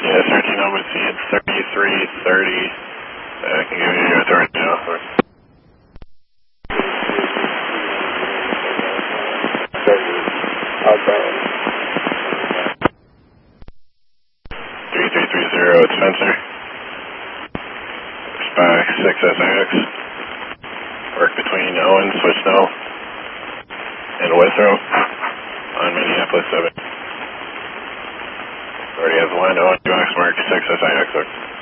Yeah, searching on with C at 3330. I can give you your authority now. Outbound. 3330, it's Spencer. Spy 6SIX. Work between Owens, switch now, and Withrow on Minneapolis 7. Already has the line, Owens, Mark 6SIX.